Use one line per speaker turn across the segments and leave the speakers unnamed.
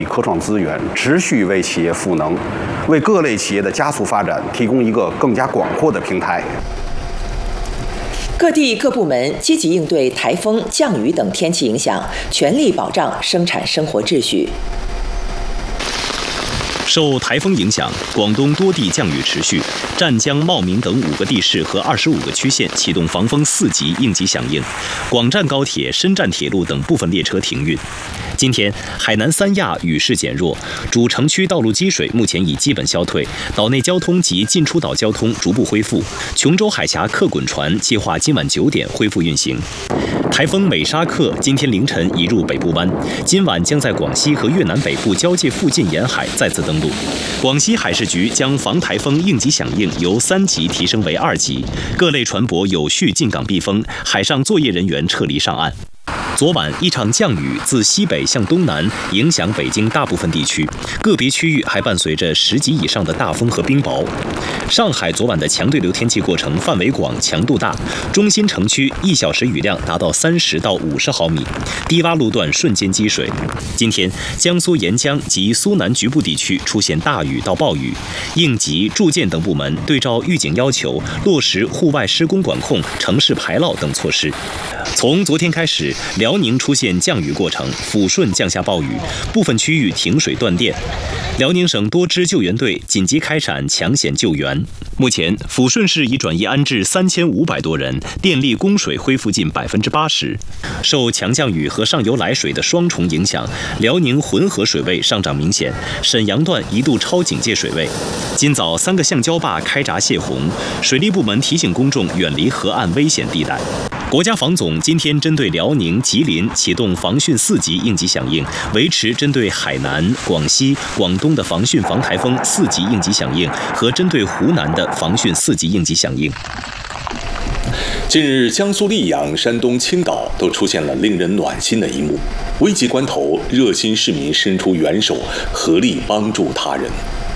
科创资源持续为企业赋能，为各类企业的加速发展提供一个更加广阔的平台。
各地各部门积极应对台风、降雨等天气影响，全力保障生产生活秩序。
受台风影响，广东多地降雨持续，湛江、茂名等5个地市和25个区县启动防风4级应急响应，广湛高铁、深湛铁路等部分列车停运。今天，海南三亚雨势减弱，主城区道路积水目前已基本消退，岛内交通及进出岛交通逐步恢复。琼州海峡客滚船计划今晚9点恢复运行。台风美沙克今天凌晨已入北部湾，今晚将在广西和越南北部交界附近沿海再次登陆。广西海事局将防台风应急响应由3级提升为2级，各类船舶有序进港避风，海上作业人员撤离上岸。昨晚一场降雨自西北向东南影响北京大部分地区，个别区域还伴随着10级以上的大风和冰雹。上海昨晚的强对流天气过程范围广、强度大，中心城区1小时雨量达到30到50毫米，低洼路段瞬间积水。今天，江苏沿江及苏南局部地区出现大雨到暴雨，应急、住建等部门对照预警要求，落实户外施工管控、城市排涝等措施。从昨天开始，辽宁出现降雨过程，抚顺降下暴雨，部分区域停水断电。辽宁省多支救援队紧急开展抢险救援。目前，抚顺市已转移安置3500多人，电力供水恢复近80%。受强降雨和上游来水的双重影响，辽宁浑河水位上涨明显，沈阳段一度超警戒水位。今早3个橡胶坝开闸泄洪，水利部门提醒公众远离河岸危险地带。国家防总今天针对辽宁、吉林启动防汛4级应急响应，维持针对海南、广西、广东的防汛防台风4级应急响应和针对湖南的防汛4级应急响应。
近日，江苏溧阳、山东青岛都出现了令人暖心的一幕，危急关头，热心市民伸出援手，合力帮助他人。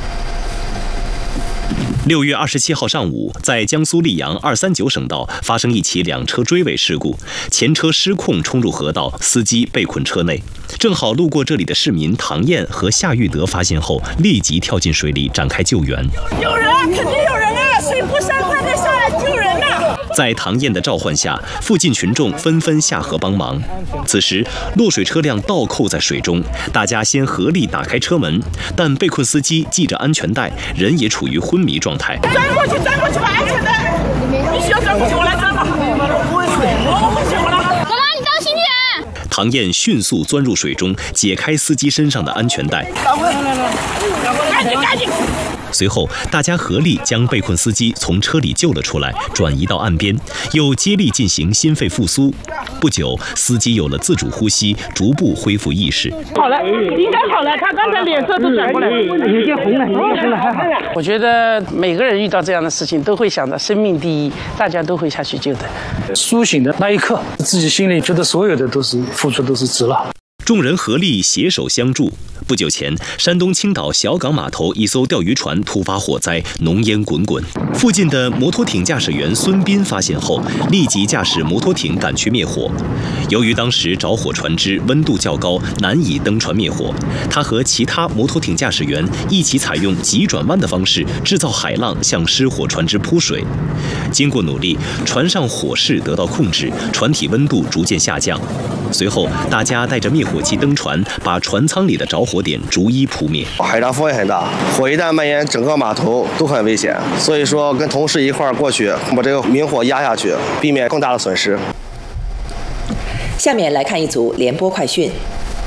6月27号上午，在江苏溧阳239省道发生一起2车追尾事故，前车失控冲入河道，司机被困车内。正好路过这里的市民唐燕和夏玉德发现后，立即跳进水里展开救援。
有人，肯定有人啊！水不深，快点下来救人呐！
在唐燕的召唤下，附近群众纷纷下河帮忙。此时，落水车辆倒扣在水中，大家先合力打开车门，但被困司机系着安全带，人也处于昏迷状态。
钻过去，把安全带！你需要钻过去，我来钻吧。我不行，我来。
妈妈，你当心点！
唐燕迅速钻入水中，解开司机身上的安全带。赶紧！随后，大家合力将被困司机从车里救了出来，转移到岸边，又接力进行心肺复苏。不久，司机有了自主呼吸，逐步恢复意识。
好了，应该好了，他刚才脸色都转过来，
有些红了，还好。
我觉得每个人遇到这样的事情，都会想到生命第一，大家都会下去救的。
苏醒的那一刻，自己心里觉得所有的都是付出都是值了。
众人合力携手相助。不久前，山东青岛小港码头一艘钓鱼船突发火灾，浓烟滚滚。附近的摩托艇驾驶员孙斌发现后，立即驾驶摩托艇赶去灭火。由于当时着火船只温度较高，难以登船灭火，他和其他摩托艇驾驶员一起采用急转弯的方式制造海浪，向失火船只扑水。经过努力，船上火势得到控制，船体温度逐渐下降。随后，大家带着灭火器登船，把船舱里的着火点逐一扑灭。
海上风也很大，火一旦蔓延，整个码头都很危险。所以说，跟同事一块儿过去，把这个明火压下去，避免更大的损失。
下面来看一组联播快讯。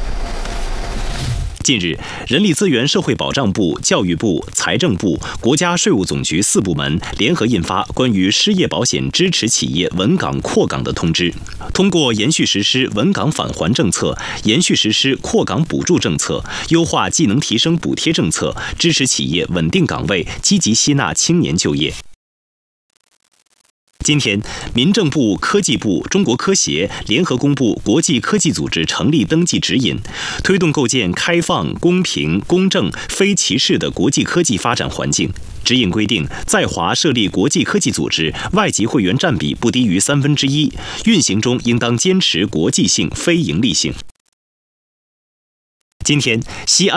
近日，人力资源社会保障部、教育部、财政部、国家税务总局4部门联合印发关于失业保险支持企业稳岗扩岗的通知。通过延续实施稳岗返还政策，延续实施扩岗补助政策，优化技能提升补贴政策，支持企业稳定岗位，积极吸纳青年就业。今天，民政部、科技部、中国科协联合公布国际科技组织成立登记指引，推动构建开放、公平、公正、非歧视的国际科技发展环境。指引规定，在华设立国际科技组织，外籍会员占比不低于1/3，运行中应当坚持国际性、非营利性。 今天，西安